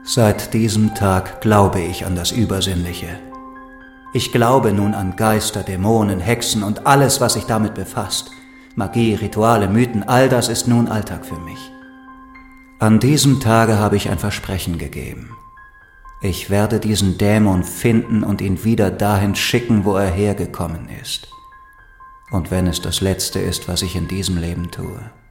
Seit diesem Tag glaube ich an das Übersinnliche. Ich glaube nun an Geister, Dämonen, Hexen und alles, was sich damit befasst. Magie, Rituale, Mythen, all das ist nun Alltag für mich. An diesem Tage habe ich ein Versprechen gegeben. Ich werde diesen Dämon finden und ihn wieder dahin schicken, wo er hergekommen ist. Und wenn es das Letzte ist, was ich in diesem Leben tue.